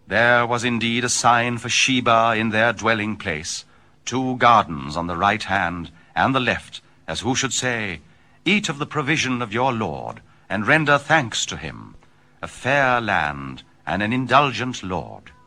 There was indeed a sign for Sheba in their dwelling place, 2 gardens on the right hand and the left, as who should say, Eat of the provision of your Lord, and render thanks to him, a fair land and an indulgent Lord.